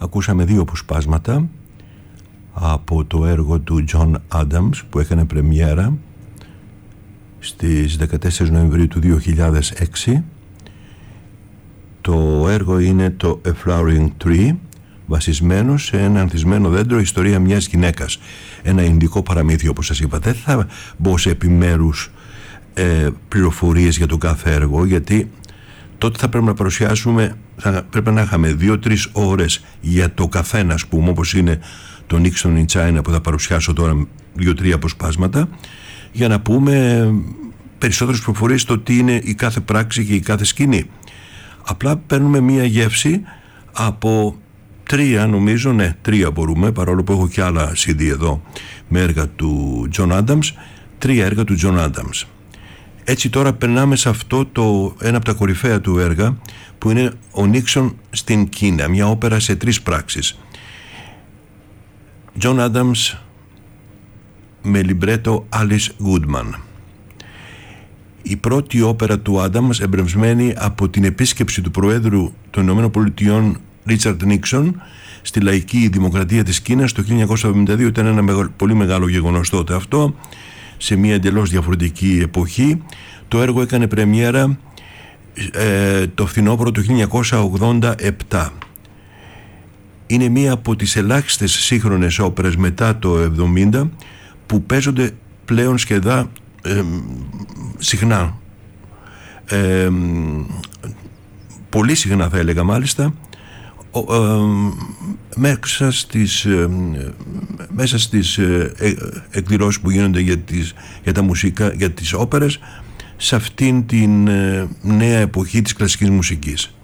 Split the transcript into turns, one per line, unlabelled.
Ακούσαμε δύο αποσπάσματα από το έργο του John Adams που έκανε πρεμιέρα στις 14 Νοεμβρίου του 2006. Το έργο είναι το A Flowering Tree, βασισμένο σε ένα ανθισμένο δέντρο, ιστορία μιας γυναίκας. Ένα ινδικό παραμύθι, όπως σας είπα. Δεν θα μπω σε επιμέρους πληροφορίες για το κάθε έργο, γιατί τότε θα πρέπει να παρουσιάσουμε, θα πρέπει να είχαμε 2-3 ώρες για το καθένα, ας πούμε, όπως είναι το Nixon in China που θα παρουσιάσω τώρα 2-3 αποσπάσματα, για να πούμε περισσότερες πληροφορίες στο τι είναι η κάθε πράξη και η κάθε σκηνή. Απλά παίρνουμε μία γεύση από 3, νομίζω, 3 μπορούμε, παρόλο που έχω και άλλα CD εδώ με έργα του John Adams, 3 έργα του John Adams. Έτσι τώρα περνάμε σε αυτό ένα από τα κορυφαία του έργα, που είναι ο Νίξον στην Κίνα, μια όπερα σε 3 πράξεις. John Adams με λιμπρέτο Alice Goodman. Η πρώτη όπερα του Adams, εμπνευσμένη από την επίσκεψη του Προέδρου των Ηνωμένων Πολιτειών Ρίτσαρντ Νίξον στη λαϊκή δημοκρατία της Κίνας το 1972, ήταν ένα πολύ μεγάλο γεγονός τότε αυτό, σε μια εντελώς διαφορετική εποχή. Το έργο έκανε πρεμιέρα το φθινόπωρο του 1987. Είναι μία από τις ελάχιστες σύγχρονες όπερες μετά το 70 που παίζονται πλέον σχεδά συχνά, πολύ συχνά θα έλεγα μάλιστα, μέσα στις εκδηλώσεις που γίνονται για τα μουσικά, για τις όπερες, σε αυτήν την νέα εποχή της κλασικής μουσικής.